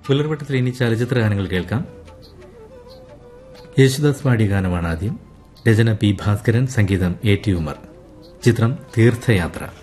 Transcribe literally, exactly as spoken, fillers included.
പുലർവട്ടത്തിൽ ഇനി ചലച്ചിത്ര ഗാനങ്ങൾ കേൾക്കാം. യേശുദാസ് പാടിയ ഗാനമാണ് ആദ്യം. രചന പി ഭാസ്കരൻ, സംഗീതം എ ടി ഉമർ. ചിത്രം തീർത്ഥയാത്ര.